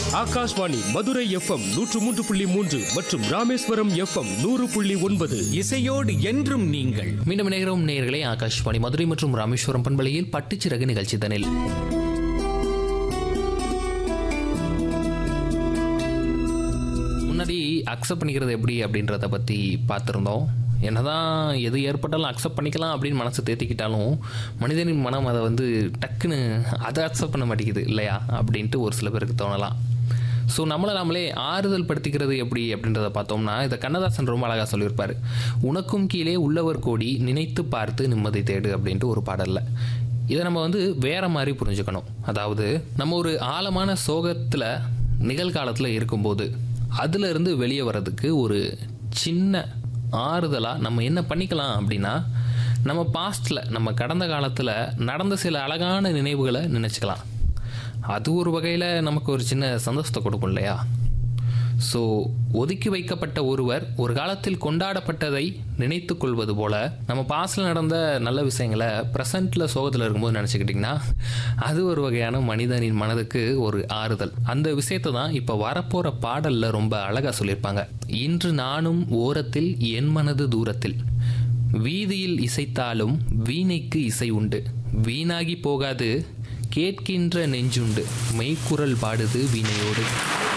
Akashvani Madurai FM 103.3 மற்றும் Rameswaram FM 100.9. இசையோடு என்றும் நீங்கள். மீண்டும் இணைகிறோம் நேயர்களே. ஆகாஷ்வாணி மதுரை மற்றும் ராமேஸ்வரம் பண்பலையில் பட்டுச்சிறகு நிகழ்ச்சி தனில் முன்னாடி அக்செப்ட் பண்ணிக்கிறது எப்படி அப்படின்றத பற்றி பார்த்துருந்தோம். என்னதான் எது ஏற்பட்டாலும் அக்செப்ட் பண்ணிக்கலாம் அப்படின்னு மனசை தேத்திக்கிட்டாலும் மனிதனின் மனம் அதை டக்குன்னு அதை அக்செப்ட் பண்ண மாட்டேங்குது இல்லையா அப்படின்ட்டு ஒரு சில பேருக்கு தோணலாம். ஸோ நம்மளே ஆறுதல் படுத்திக்கிறது எப்படி அப்படின்றத பார்த்தோம்னா, இதை கண்ணதாசன் ரொம்ப அழகாக சொல்லியிருப்பார். உனக்கும் கீழே உள்ளவர் கோடி நினைத்து பார்த்து நிம்மதி தேடு அப்படின்ட்டு ஒரு பாடலில். இதை நம்ம வேற மாதிரி புரிஞ்சுக்கணும். அதாவது நம்ம ஒரு ஆழமான சோகத்தில் நிகழ்காலத்தில் இருக்கும்போது அதிலிருந்து வெளியே வர்றதுக்கு ஒரு சின்ன ஆறுதலாக நம்ம என்ன பண்ணிக்கலாம் அப்படின்னா, நம்ம பாஸ்டில் நம்ம கடந்த காலத்தில் நடந்த சில அழகான நினைவுகளை நினச்சிக்கலாம். அது ஒரு வகையில் நமக்கு ஒரு சின்ன சந்தோஷத்தை கொடுக்கும் இல்லையா? ஸோ ஒதுக்கி வைக்கப்பட்ட ஒருவர் ஒரு காலத்தில் கொண்டாடப்பட்டதை நினைத்து கொள்வது போல நம்ம பாஸ்டில் நடந்த நல்ல விஷயங்களை ப்ரெசண்ட்டில் சோகத்தில் இருக்கும்போது நினச்சிக்கிட்டிங்கன்னா அது ஒரு வகையான மனிதனின் மனதுக்கு ஒரு ஆறுதல். அந்த விஷயத்தை தான் இப்போ வரப்போகிற பாடலில் ரொம்ப அழகாக சொல்லியிருப்பாங்க. இன்று நானும் ஓரத்தில் என் மனது தூரத்தில் வீதியில் இசைத்தாலும் வீணைக்கு இசை உண்டு வீணாகி போகாது கேட்கின்ற நெஞ்சுண்டு மெய்க்குரல் பாடுது வீணையோடு.